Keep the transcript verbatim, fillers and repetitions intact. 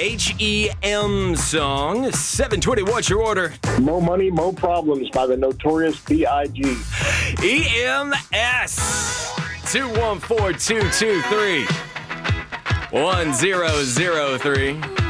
H E M song. seven twenty, what's your order? Mo Money, Mo Problems by the Notorious B I G E M S. two one four, two two three, one zero zero three.